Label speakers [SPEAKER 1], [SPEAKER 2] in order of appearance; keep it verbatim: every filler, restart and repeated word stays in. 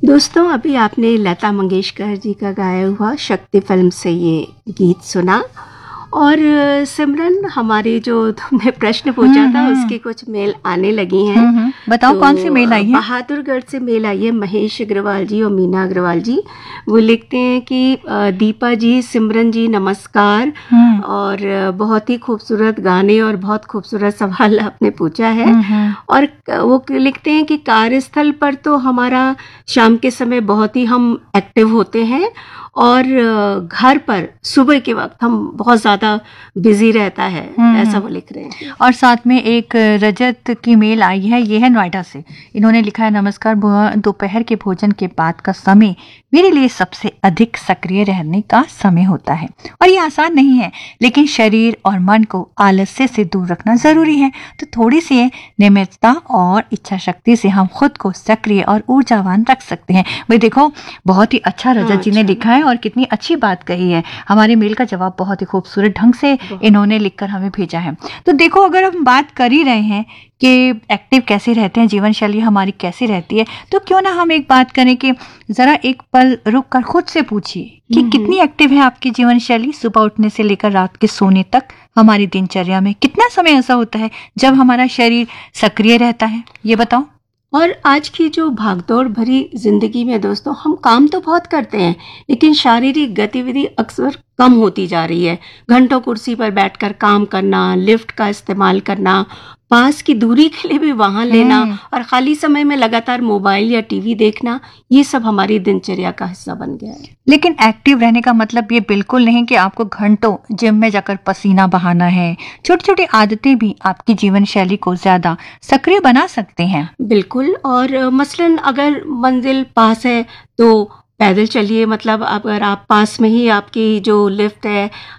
[SPEAKER 1] दोस्तों, अभी आपने लता मंगेशकर जी का गाया हुआ शक्ति फिल्म से ये गीत सुना। और सिमरन, हमारे जो तुमने प्रश्न पूछा था उसके कुछ मेल आने लगी हैं।
[SPEAKER 2] बताओ
[SPEAKER 1] तो
[SPEAKER 2] कौन सी मेल आई है?
[SPEAKER 1] बहादुरगढ़ से मेल आई है, महेश अग्रवाल जी और मीना अग्रवाल जी। वो लिखते हैं कि दीपा जी, सिमरन जी नमस्कार, और बहुत ही खूबसूरत गाने और बहुत खूबसूरत सवाल आपने पूछा है। और वो लिखते हैं कि कार्यस्थल पर तो हमारा शाम के समय बहुत ही हम एक्टिव होते हैं, और घर पर सुबह के वक्त हम बहुत ज़्यादा बिजी रहता है, ऐसा वो लिख रहे हैं।
[SPEAKER 2] और साथ में एक रजत की मेल आई है, ये है नोएडा से। इन्होंने लिखा है, नमस्कार बुआ, दोपहर के भोजन के बाद का समय मेरे लिए सबसे अधिक सक्रिय रहने का समय होता है, और ये आसान नहीं है, लेकिन शरीर और मन को आलस्य से दूर रखना जरूरी है। तो थोड़ी सी नियमितता और इच्छा शक्ति से हम खुद को सक्रिय और ऊर्जावान रख सकते हैं। भाई देखो, बहुत ही अच्छा रजत जी ने लिखा है और कितनी अच्छी बात कही है। हमारे मेल का जवाब बहुत ही खूबसूरत ढंग से इन्होंने लिखकर हमें भेजा है। तो देखो, अगर हम बात कर ही रहे हैं कि एक्टिव कैसे रहते हैं, जीवन शैली हमारी कैसी रहती है, तो क्यों ना हम एक बात करें कि जरा एक पल रुक कर खुद से पूछिए कि कितनी एक्टिव है आपकी जीवन शैली। सुबह उठने से लेकर रात के सोने तक हमारी दिनचर्या में कितना समय ऐसा होता है जब हमारा शरीर सक्रिय रहता है, ये बताओ।
[SPEAKER 1] और आज की जो भागदौड़ भरी जिंदगी में दोस्तों, हम काम तो बहुत करते हैं, लेकिन शारीरिक गतिविधि अक्सर कम होती जा रही है। घंटों कुर्सी पर बैठकर काम करना, लिफ्ट का इस्तेमाल करना, पास की दूरी के लिए भी वाहन लेना, और खाली समय में लगातार मोबाइल या टीवी देखना, ये सब हमारी दिनचर्या का हिस्सा बन गया है।
[SPEAKER 2] लेकिन एक्टिव रहने का मतलब ये बिल्कुल नहीं कि आपको घंटों जिम में जाकर पसीना बहाना है। छोटी छोटी आदतें भी आपकी जीवन शैली को ज्यादा सक्रिय बना सकते हैं।
[SPEAKER 1] बिल्कुल। और मसलन अगर मंजिल पास है तो पैदल चलिए, मतलब अगर आप पास में ही आपकी जो लिफ्ट है